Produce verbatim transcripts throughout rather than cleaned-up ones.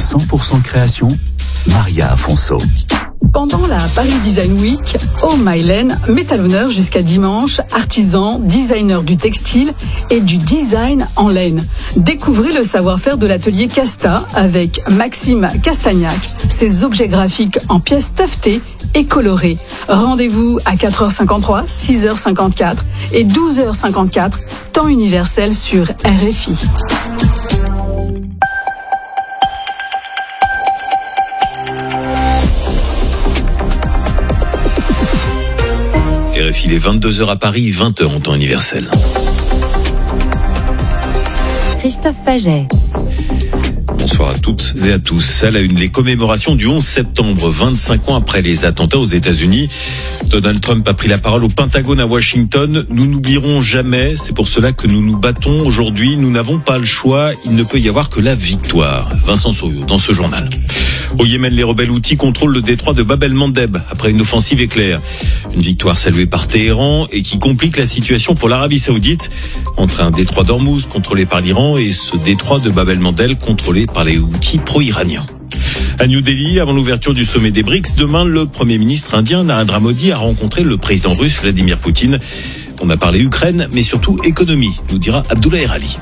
cent pour cent création, Maria Afonso. Pendant la Paris Design Week, Home Mylène met à l'honneur jusqu'à dimanche artisans, designers du textile et du design en laine. Découvrez le savoir-faire de l'atelier Casta avec Maxime Castagnac, ses objets graphiques en pièces tufftées et colorées. Rendez-vous à quatre heures cinquante-trois, six heures cinquante-quatre et douze heures cinquante-quatre, temps universel sur R F I. R F I, il est vingt-deux heures à Paris, vingt heures en temps universel. Christophe Paget. Bonsoir à toutes et à tous. À la une, les commémorations du onze septembre, vingt-cinq ans après les attentats aux États-Unis. Donald Trump a pris la parole au Pentagone à Washington. Nous n'oublierons jamais, c'est pour cela que nous nous battons aujourd'hui. Nous n'avons pas le choix, il ne peut y avoir que la victoire. Vincent Souriau, dans ce journal. Au Yémen, les rebelles houthis contrôlent le détroit de Bab el-Mandeb après une offensive éclair. Une victoire saluée par Téhéran et qui complique la situation pour l'Arabie Saoudite entre un détroit d'Ormuz contrôlé par l'Iran et ce détroit de Bab el-Mandeb contrôlé par les houthis pro-iraniens. À New Delhi, avant l'ouverture du sommet des BRICS, demain, le Premier ministre indien Narendra Modi a rencontré le président russe Vladimir Poutine. On a parlé Ukraine, mais surtout économie, nous dira Abdoulaye Rali.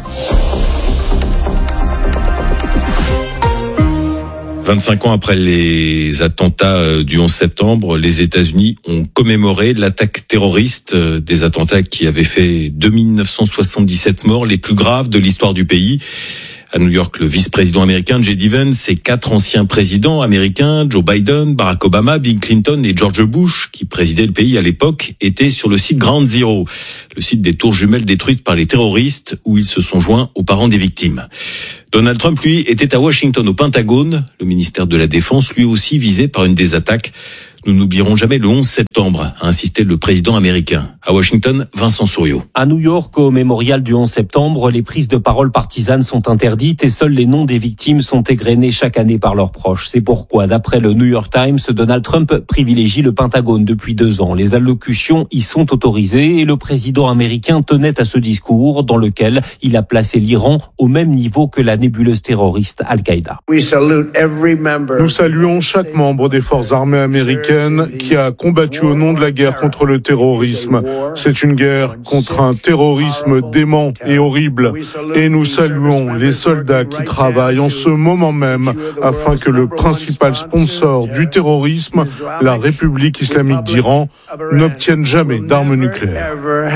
vingt-cinq ans après les attentats du onze septembre, les États-Unis ont commémoré l'attaque terroriste, des attentats qui avaient fait deux mille neuf cent soixante-dix-sept morts, les plus graves de l'histoire du pays. À New York, le vice-président américain J D Vance et quatre anciens présidents américains, Joe Biden, Barack Obama, Bill Clinton et George Bush, qui présidaient le pays à l'époque, étaient sur le site Ground Zero, le site des tours jumelles détruites par les terroristes, où ils se sont joints aux parents des victimes. Donald Trump, lui, était à Washington, au Pentagone, le ministère de la Défense, lui aussi visé par une des attaques. Nous n'oublierons jamais le onze septembre, a insisté le président américain. À Washington, Vincent Souriau. À New York, au mémorial du onze septembre, les prises de parole partisanes sont interdites et seuls les noms des victimes sont égrenés chaque année par leurs proches. C'est pourquoi, d'après le New York Times, Donald Trump privilégie le Pentagone depuis deux ans. Les allocutions y sont autorisées et le président américain tenait à ce discours dans lequel il a placé l'Iran au même niveau que la nébuleuse terroriste Al-Qaïda. Nous saluons chaque membre des forces armées américaines qui a combattu au nom de la guerre contre le terrorisme. C'est une guerre contre un terrorisme dément et horrible. Et nous saluons les soldats qui travaillent en ce moment même afin que le principal sponsor du terrorisme, la République islamique d'Iran, n'obtienne jamais d'armes nucléaires.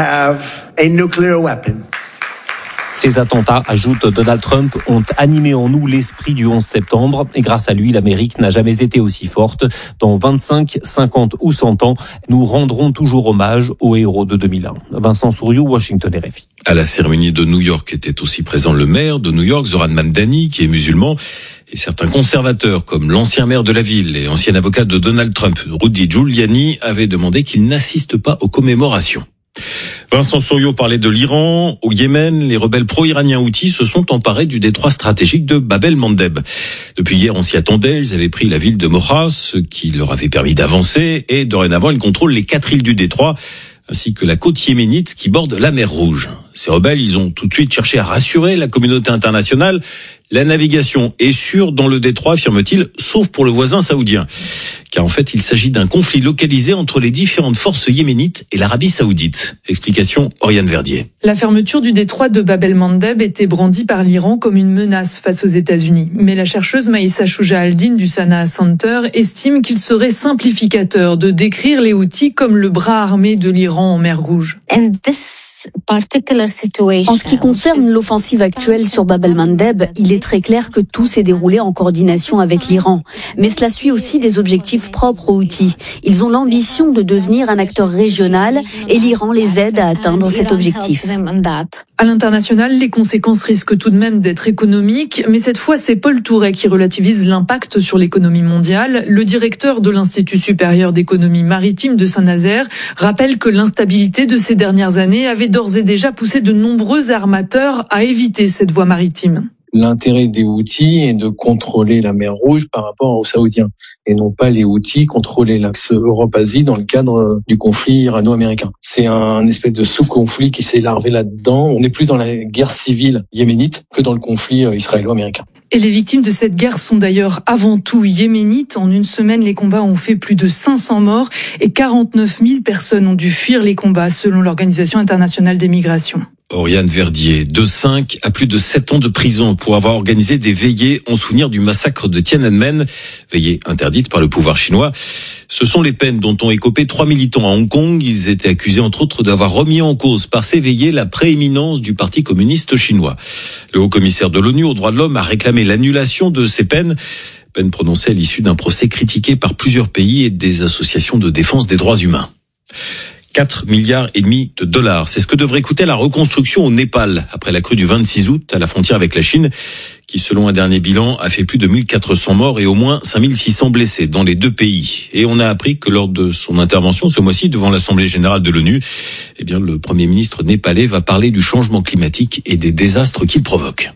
Ces attentats, ajoute Donald Trump, ont animé en nous l'esprit du onze septembre et grâce à lui, l'Amérique n'a jamais été aussi forte. Dans vingt-cinq, cinquante ou cent ans, nous rendrons toujours hommage aux héros de deux mille un. Vincent Souriau, Washington R F I. À la cérémonie de New York était aussi présent le maire de New York, Zoran Mamdani, qui est musulman, et certains conservateurs, comme l'ancien maire de la ville et ancien avocat de Donald Trump, Rudy Giuliani, avaient demandé qu'il n'assiste pas aux commémorations. Vincent Souriau parlait de l'Iran. Au Yémen, les rebelles pro-iraniens houthis se sont emparés du détroit stratégique de Bab el-Mandeb. Depuis hier, on s'y attendait. Ils avaient pris la ville de Mocha, ce qui leur avait permis d'avancer. Et dorénavant, ils contrôlent les quatre îles du détroit, ainsi que la côte yéménite qui borde la mer Rouge. Ces rebelles, ils ont tout de suite cherché à rassurer la communauté internationale. La navigation est sûre dans le détroit, affirme-t-il, sauf pour le voisin saoudien. Car en fait, il s'agit d'un conflit localisé entre les différentes forces yéménites et l'Arabie Saoudite. Explication, Oriane Verdier. La fermeture du détroit de Bab el-Mandeb était brandie par l'Iran comme une menace face aux États-Unis. Mais la chercheuse Maïssa Chouja Aldin du Sanaa Center estime qu'il serait simplificateur de décrire les Houthis comme le bras armé de l'Iran en mer Rouge. En ce qui concerne l'offensive actuelle sur Bab el-Mandeb, il est très clair que tout s'est déroulé en coordination avec l'Iran. Mais cela suit aussi des objectifs propres aux Houthis. Ils ont l'ambition de devenir un acteur régional et l'Iran les aide à atteindre cet objectif. À l'international, les conséquences risquent tout de même d'être économiques, mais cette fois, c'est Paul Touret qui relativise l'impact sur l'économie mondiale. Le directeur de l'Institut supérieur d'économie maritime de Saint-Nazaire rappelle que l'instabilité de ces dernières années avait d'ores et déjà poussé de nombreux armateurs à éviter cette voie maritime. L'intérêt des Houthis est de contrôler la mer Rouge par rapport aux Saoudiens et non pas les Houthis contrôler l'axe Europe-Asie dans le cadre du conflit irano-américain. C'est un espèce de sous-conflit qui s'est larvé là-dedans. On est plus dans la guerre civile yéménite que dans le conflit israélo-américain. Et les victimes de cette guerre sont d'ailleurs avant tout yéménites. En une semaine, les combats ont fait plus de cinq cents morts et quarante-neuf mille personnes ont dû fuir les combats selon l'Organisation internationale des migrations. Oriane Verdier, de cinq à plus de sept ans de prison pour avoir organisé des veillées en souvenir du massacre de Tiananmen, veillées interdites par le pouvoir chinois. Ce sont les peines dont ont écopé trois militants à Hong Kong. Ils étaient accusés entre autres d'avoir remis en cause par ces veillées la prééminence du Parti communiste chinois. Le haut-commissaire de l'ONU aux droits de l'homme a réclamé l'annulation de ces peines. Peines prononcées à l'issue d'un procès critiqué par plusieurs pays et des associations de défense des droits humains. quatre milliards et demi de dollars. C'est ce que devrait coûter la reconstruction au Népal après la crue du vingt-six août à la frontière avec la Chine, qui selon un dernier bilan a fait plus de mille quatre cents morts et au moins cinq mille six cents blessés dans les deux pays. Et on a appris que lors de son intervention ce mois-ci devant l'Assemblée générale de l'ONU, eh bien le Premier ministre népalais va parler du changement climatique et des désastres qu'il provoque.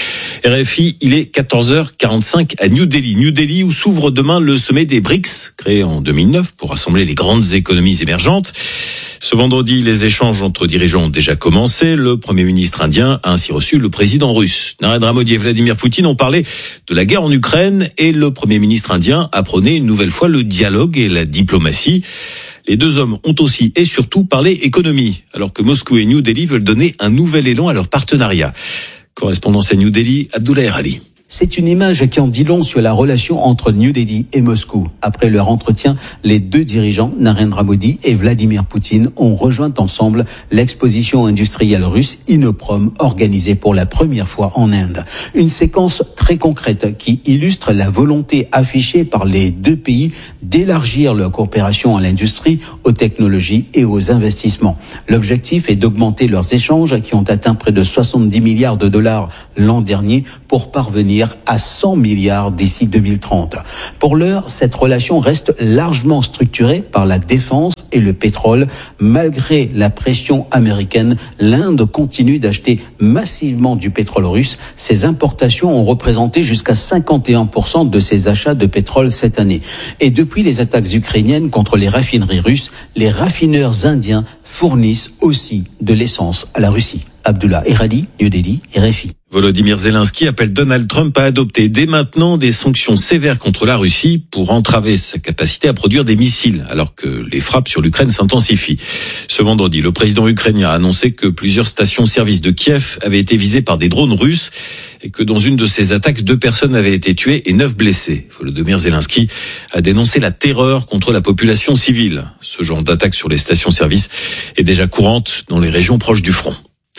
R F I, il est quatorze heures quarante-cinq à New Delhi. New Delhi où s'ouvre demain le sommet des BRICS, créé en deux mille neuf pour rassembler les grandes économies émergentes. Ce vendredi, les échanges entre dirigeants ont déjà commencé. Le Premier ministre indien a ainsi reçu le président russe. Narendra Modi et Vladimir Poutine ont parlé de la guerre en Ukraine et le Premier ministre indien a prôné une nouvelle fois le dialogue et la diplomatie. Les deux hommes ont aussi et surtout parlé économie, alors que Moscou et New Delhi veulent donner un nouvel élan à leur partenariat. Correspondance à New Delhi, Abdoulaye Ali. C'est une image qui en dit long sur la relation entre New Delhi et Moscou. Après leur entretien, les deux dirigeants, Narendra Modi et Vladimir Poutine, ont rejoint ensemble l'exposition industrielle russe Inoprom, organisée pour la première fois en Inde. Une séquence très concrète qui illustre la volonté affichée par les deux pays d'élargir leur coopération à l'industrie, aux technologies et aux investissements. L'objectif est d'augmenter leurs échanges qui ont atteint près de soixante-dix milliards de dollars l'an dernier pour parvenir à cent milliards d'ici deux mille trente. Pour l'heure, cette relation reste largement structurée par la défense et le pétrole. Malgré la pression américaine, l'Inde continue d'acheter massivement du pétrole russe. Ses importations ont représenté jusqu'à cinquante et un pour cent de ses achats de pétrole cette année. Et depuis les attaques ukrainiennes contre les raffineries russes, les raffineurs indiens fournissent aussi de l'essence à la Russie. Abdullah Erhadi, New Delhi, R F I. Volodymyr Zelensky appelle Donald Trump à adopter dès maintenant des sanctions sévères contre la Russie pour entraver sa capacité à produire des missiles, alors que les frappes sur l'Ukraine s'intensifient. Ce vendredi, le président ukrainien a annoncé que plusieurs stations-service de Kiev avaient été visées par des drones russes et que dans une de ces attaques, deux personnes avaient été tuées et neuf blessées. Volodymyr Zelensky a dénoncé la terreur contre la population civile. Ce genre d'attaque sur les stations-service est déjà courante dans les régions proches du front.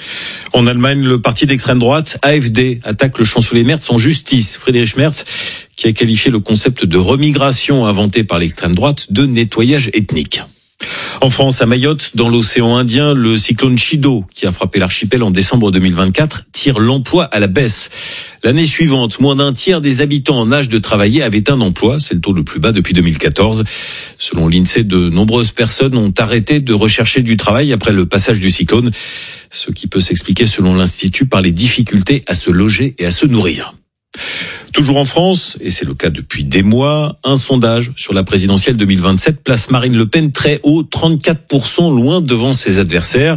En Allemagne, le parti d'extrême droite A F D attaque le chancelier Merz en justice. Friedrich Merz, qui a qualifié le concept de remigration inventé par l'extrême droite de nettoyage ethnique. En France, à Mayotte, dans l'océan Indien, le cyclone Chido, qui a frappé l'archipel en décembre deux mille vingt-quatre, tire l'emploi à la baisse. L'année suivante, moins d'un tiers des habitants en âge de travailler avaient un emploi. C'est le taux le plus bas depuis deux mille quatorze. Selon l'INSEE, de nombreuses personnes ont arrêté de rechercher du travail après le passage du cyclone, ce qui peut s'expliquer, selon l'Institut, par les difficultés à se loger et à se nourrir. Toujours en France, et c'est le cas depuis des mois, un sondage sur la présidentielle deux mille vingt-sept place Marine Le Pen très haut, trente-quatre pour cent loin devant ses adversaires.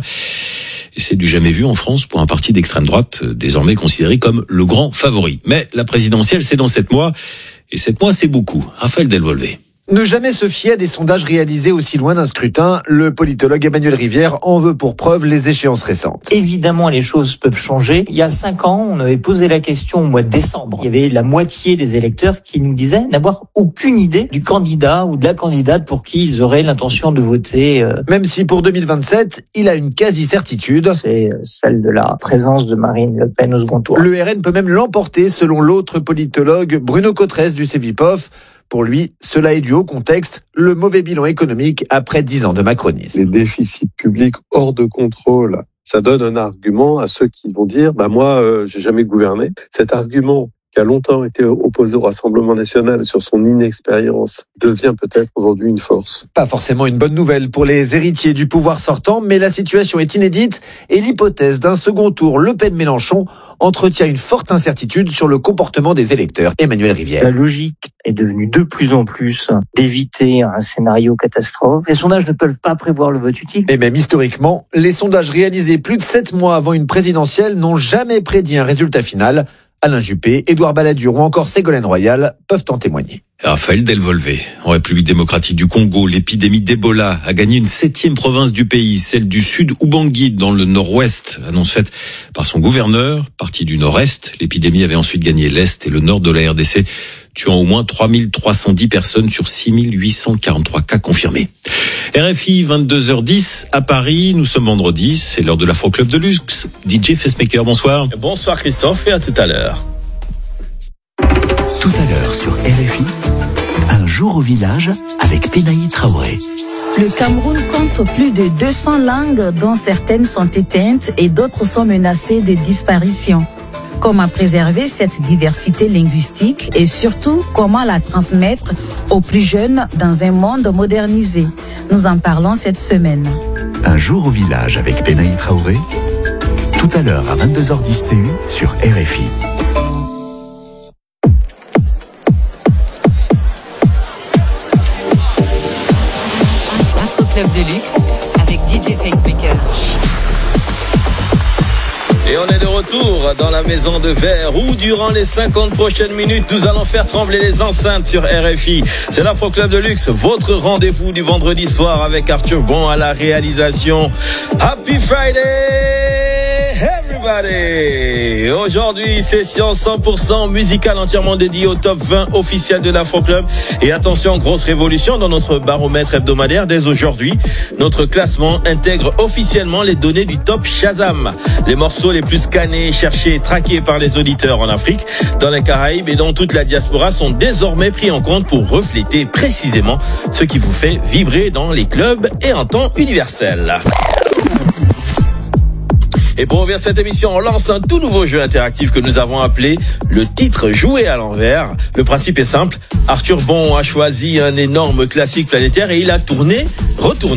Et c'est du jamais vu en France pour un parti d'extrême droite, désormais considéré comme le grand favori. Mais la présidentielle, c'est dans sept mois, et sept mois, c'est beaucoup. Raphaël Delvolvé. Ne jamais se fier à des sondages réalisés aussi loin d'un scrutin, le politologue Emmanuel Rivière en veut pour preuve les échéances récentes. Évidemment, les choses peuvent changer. Il y a cinq ans, on avait posé la question au mois de décembre. Il y avait la moitié des électeurs qui nous disaient n'avoir aucune idée du candidat ou de la candidate pour qui ils auraient l'intention de voter. Même si pour deux mille vingt-sept, il a une quasi-certitude. C'est celle de la présence de Marine Le Pen au second tour. Le R N peut même l'emporter selon l'autre politologue Bruno Cotresse du Cevipof. Pour lui, cela est dû au contexte, le mauvais bilan économique après dix ans de macronisme. Les déficits publics hors de contrôle, ça donne un argument à ceux qui vont dire bah moi euh, j'ai jamais gouverné. Cet argument qui a longtemps été opposé au Rassemblement national sur son inexpérience, devient peut-être aujourd'hui une force. Pas forcément une bonne nouvelle pour les héritiers du pouvoir sortant, mais la situation est inédite et l'hypothèse d'un second tour Le Pen-Mélenchon entretient une forte incertitude sur le comportement des électeurs. Emmanuel Rivière. La logique est devenue de plus en plus d'éviter un scénario catastrophe. Les sondages ne peuvent pas prévoir le vote utile. Et même historiquement, les sondages réalisés plus de sept mois avant une présidentielle n'ont jamais prédit un résultat final. Alain Juppé, Édouard Balladur ou encore Ségolène Royal peuvent en témoigner. Raphaël Delvolvé. En République démocratique du Congo, l'épidémie d'Ebola a gagné une septième province du pays, celle du sud Ubangui, dans le nord-ouest. Annonce faite par son gouverneur, parti du nord-est. L'épidémie avait ensuite gagné l'est et le nord de la R D C, tuant au moins trois mille trois cent dix personnes sur six mille huit cent quarante-trois cas confirmés. R F I, vingt-deux heures dix à Paris. Nous sommes vendredi, c'est l'heure de l'Afro-Club de luxe. D J Facemaker, bonsoir. Bonsoir Christophe et à tout à l'heure. Tout à l'heure sur R F I, un jour au village avec Pénaï Traoré. Le Cameroun compte plus de deux cents langues dont certaines sont éteintes et d'autres sont menacées de disparition. Comment préserver cette diversité linguistique et surtout comment la transmettre aux plus jeunes dans un monde modernisé? Nous en parlons cette semaine. Un jour au village avec Pénaï Traoré, tout à l'heure à vingt-deux heures dix T U sur R F I. Club de luxe avec D J Facemaker. Et on est de retour dans la maison de verre où durant les cinquante prochaines minutes nous allons faire trembler les enceintes sur R F I. C'est l'Afro Club de luxe, votre rendez-vous du vendredi soir avec Arthur Bon à la réalisation. Happy Friday everybody! Aujourd'hui, session cent pour cent musicale entièrement dédiée au top vingt officiel de l'Afro Club. Et attention, grosse révolution dans notre baromètre hebdomadaire. Dès aujourd'hui, notre classement intègre officiellement les données du top Shazam. Les morceaux les plus scannés, cherchés et traqués par les auditeurs en Afrique, dans les Caraïbes et dans toute la diaspora sont désormais pris en compte pour refléter précisément ce qui vous fait vibrer dans les clubs et en temps universel. Et pour ouvrir cette émission, on lance un tout nouveau jeu interactif que nous avons appelé le titre joué à l'envers. Le principe est simple. Arthur Bon a choisi un énorme classique planétaire et il a tourné, retourné